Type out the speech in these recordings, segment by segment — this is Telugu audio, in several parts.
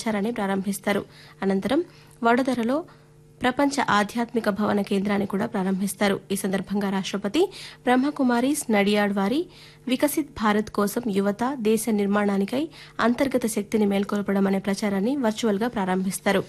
ప్రచారాన్ని ప్రారంభిస్తారు. అనంతరం వడోదరలో ప్రపంచ ఆధ్యాత్మిక భవన కేంద్రాన్ని కూడా ప్రారంభిస్తారు. ఈ సందర్భంగా రాష్టపతి బ్రహ్మకుమారీస్ నడియాడ్ వారి వికసిత్ భారత్ కోసం యువత దేశ నిర్మాణానికై అంతర్గత శక్తిని మేల్కొల్పడం అనే ప్రచారాన్ని వర్చువల్గా ప్రారంభిస్తారు.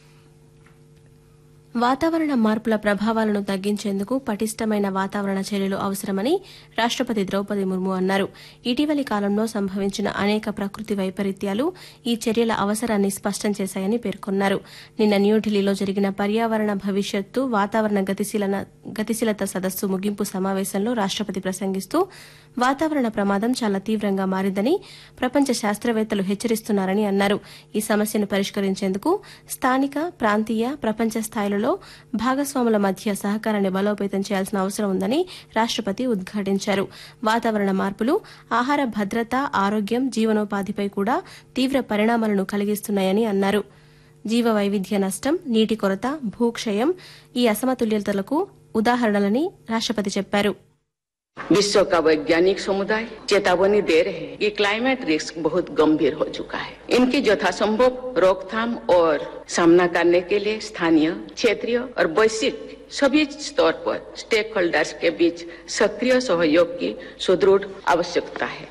వాతావరణ మార్పుల ప్రభావాలను తగ్గించేందుకు పటిష్టమైన వాతావరణ చర్యలు అవసరమని రాష్టపతి ద్రౌపది ముర్ము అన్నారు. ఇటీవలి కాలంలో సంభవించిన అనేక ప్రకృతి వైపరీత్యాలు ఈ చర్యల అవసరాన్ని స్పష్టం చేశాయని పేర్కొన్నారు. నిన్న న్యూఢిల్లీలో జరిగిన పర్యావరణ భవిష్యత్తు వాతావరణ గతిశీలత సదస్సు ముగింపు సమావేశంలో రాష్టపతి ప్రసంగిస్తూ వాతావరణ ప్రమాదం చాలా తీవ్రంగా మారిందని ప్రపంచ శాస్త్రవేత్తలు హెచ్చరిస్తున్నారని అన్నారు. ఈ సమస్యను పరిష్కరించేందుకు స్థానిక ప్రాంతీయ ప్రపంచ స్థాయిలో భాగస్వాముల మధ్య సహకారాన్ని బలోపేతం చేయాల్సిన అవసరం ఉందని రాష్టపతి ఉద్ఘాటించారు. వాతావరణ మార్పులు ఆహార భద్రత, ఆరోగ్యం, జీవనోపాధిపై కూడా తీవ్ర పరిణామాలను కలిగిస్తున్నాయని అన్నారు. జీవ వైవిధ్య నష్టం, నీటి కొరత, భూక్షయం ఈ అసమతుల్యతలకు ఉదాహరణలని రాష్టపతి చెప్పారు. विश्व का वैज्ञानिक समुदाय चेतावनी दे रहे हैं कि क्लाइमेट रिस्क बहुत गंभीर हो चुका है। इनकी यथासंभव रोकथाम और सामना करने के लिए स्थानीय, क्षेत्रीय और वैश्विक सभी स्तर पर स्टेक होल्डर्स के बीच सक्रिय सहयोग की सुदृढ़ आवश्यकता है.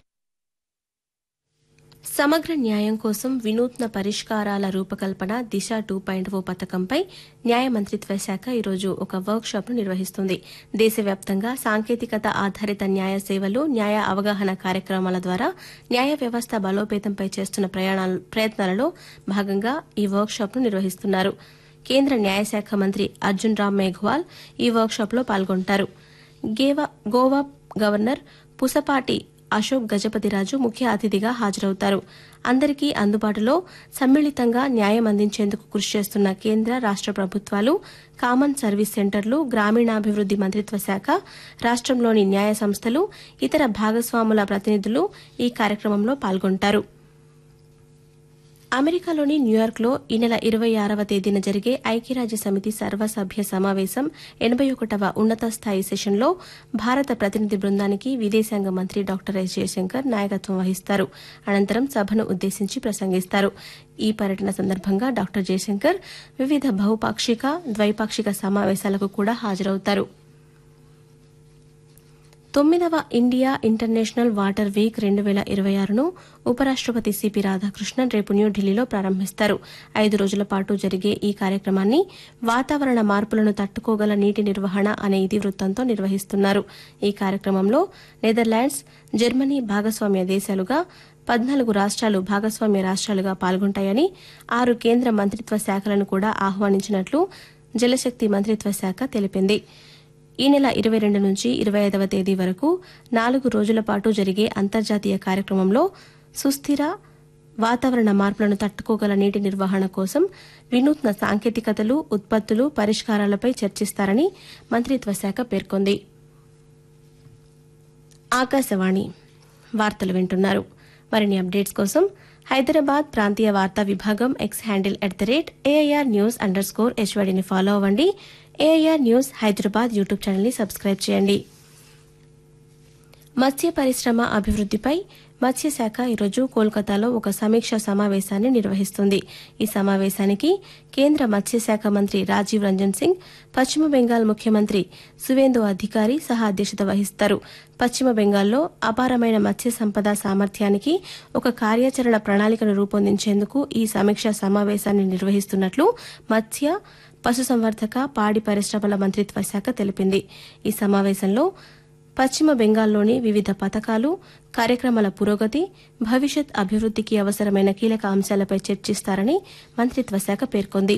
సమగ్ర న్యాయం కోసం వినూత్న పరిష్కారాల రూపకల్పన దిశ 2.0 పథకంపై న్యాయ మంత్రిత్వ శాఖ ఈరోజు ఒక వర్క్షాప్ను నిర్వహిస్తుంది. దేశవ్యాప్తంగా సాంకేతికత ఆధారిత న్యాయ సేవలు, న్యాయ అవగాహన కార్యక్రమాల ద్వారా న్యాయ వ్యవస్థ బలోపేతంపై చేస్తున్న ప్రయత్నాలలో భాగంగా ఈ వర్క్షాప్ను నిర్వహిస్తున్నారు. కేంద్ర న్యాయశాఖ మంత్రి అర్జున్ రామ్ మేఘ్వాల్ ఈ వర్క్షాప్లో పాల్గొంటారు. గోవా గవర్నర్ పుసపాటి అశోక్ గజపతిరాజు ముఖ్య అతిథిగా హాజరవుతారు. అందరికీ అందుబాటులో సమ్మిళితంగా న్యాయం అందించేందుకు కృషి చేస్తున్న కేంద్ర, రాష్ట ప్రభుత్వాలు, కామన్ సర్వీస్ సెంటర్లు, గ్రామీణాభివృద్ది మంత్రిత్వ శాఖ, రాష్టంలోని న్యాయ సంస్థలు, ఇతర భాగస్వాముల ప్రతినిధులు ఈ కార్యక్రమంలో పాల్గొంటారు. అమెరికాలోని న్యూయార్క్లో ఈ నెల 26వ తేదీన జరిగే ఐక్యరాజ్య సమితి సర్వసభ్య సమావేశం 81వ ఉన్నత స్థాయి సెషన్లో భారత ప్రతినిధి బృందానికి విదేశాంగ మంత్రి డాక్టర్ ఎస్ జయశంకర్ నాయకత్వం వహిస్తారు. అనంతరం సభను ఉద్దేశించి ప్రసంగిస్తారు. ఈ పర్యటన సందర్భంగా డాక్టర్ జయశంకర్ వివిధ బహుపాక్షిక, ద్వైపాక్షిక సమావేశాలకు కూడా హాజరవుతారు. 9వ ఇండియా ఇంటర్నేషనల్ వాటర్ వీక్ 2026ను ఉపరాష్టపతి సిపి రాధాకృష్ణన్ రేపు న్యూఢిల్లీలో ప్రారంభిస్తారు. 5 రోజుల పాటు జరిగే ఈ కార్యక్రమాన్ని వాతావరణ మార్పులను తట్టుకోగల నీటి నిర్వహణ అనే ఇతివృత్తంతో నిర్వహిస్తున్నారు. ఈ కార్యక్రమంలో నెదర్లాండ్స్, జర్మనీ భాగస్వామ్య దేశాలుగా 14 రాష్ట్రాలు భాగస్వామ్య రాష్ట్రాలుగా పాల్గొంటాయని, 6 కేంద్ర మంత్రిత్వ శాఖలను కూడా ఆహ్వానించినట్లు జలశక్తి మంత్రిత్వ శాఖ తెలిపింది. ఈ నెల 22 నుంచి 25వ తేదీ వరకు 4 రోజుల పాటు జరిగే అంతర్జాతీయ కార్యక్రమంలో సుస్థిర వాతావరణ మార్పులను తట్టుకోగల నీటి నిర్వహణ కోసం వినూత్న సాంకేతికతలు, ఉత్పత్తులు, పరిష్కారాలపై చర్చిస్తారని మంత్రిత్వ శాఖ పేర్కొంది. ఆకాశవాణి వార్తలు వింటున్నారు. మరిన్ని అప్డేట్స్ కోసం హైదరాబాద్ ప్రాంతీయ వార్తా విభాగం ఎక్స్ హ్యాండిల్ @AIR_News_HYDని ఫాలో అవ్వండి. ఏఐఆర్ న్యూస్ హైదరాబాద్ యూట్యూబ్ ఛానల్ని సబ్స్క్రైబ్ చేయండి. మత్స్య పరిశ్రమ అభివృద్దిపై మత్స్యశాఖ ఈరోజు కోల్కతాలో ఒక సమీక్షా సమావేశాన్ని నిర్వహిస్తుంది. ఈ సమావేశానికి కేంద్ర మత్స్యశాఖ మంత్రి రాజీవ్ రంజన్ సింగ్, పశ్చిమ బెంగాల్ ముఖ్యమంత్రి సువేందు అధికారి సహా అధ్యక్షత వహిస్తారు. పశ్చిమ బెంగాల్లో అపారమైన మత్స్య సంపద సామర్థ్యానికి ఒక కార్యాచరణ ప్రణాళికను రూపొందించేందుకు ఈ సమీక్షా సమావేశాన్ని నిర్వహిస్తున్నట్లు మత్స్య, పశుసంవర్ధక, పాడి పరిశ్రమల మంత్రిత్వ శాఖ తెలిపింది. ఈ సమావేశంలో పశ్చిమ బెంగాల్లోని వివిధ పథకాలు, కార్యక్రమాల పురోగతి, భవిష్యత్ అభివృద్దికి అవసరమైన కీలక అంశాలపై చర్చిస్తారని మంత్రిత్వ శాఖ పేర్కొంది.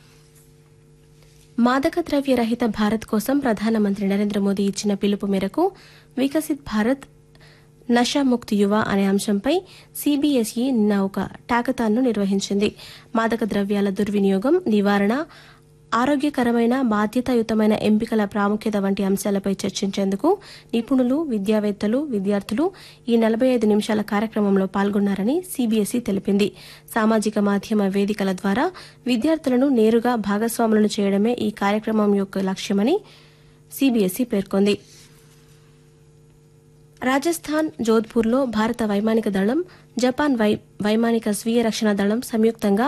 మాదక ద్రవ్య రహిత భారత్ కోసం ప్రధానమంత్రి నరేంద్ర మోదీ ఇచ్చిన పిలుపు మేరకు వికసిత్ భారత్ నషాముక్త్ యువ అనే అంశంపై సీబీఎస్ఈ నిన్న ఒక టాకథాన్ను నిర్వహించింది. మాదక ద్రవ్యాల దుర్వినియోగం, నివారణ, ఆరోగ్యకరమైన, బాధ్యతాయుతమైన ఎంపికల ప్రాముఖ్యత వంటి అంశాలపై చర్చించేందుకు నిపుణులు, విద్యావేత్తలు, విద్యార్థులు ఈ 45 నిమిషాల కార్యక్రమంలో పాల్గొన్నారని సీబీఎస్ఈ తెలిపింది. సామాజిక మాధ్యమ వేదికల ద్వారా విద్యార్థులను నేరుగా భాగస్వాములను చేయడమే ఈ కార్యక్రమం యొక్క లక్ష్యమని సీబీఎస్ఈ పేర్కొంది. రాజస్థాన్ జోధ్పూర్లో భారత వైమానిక దళం, జపాన్ వైమానిక స్వీయ రక్షణ దళం సంయుక్తంగా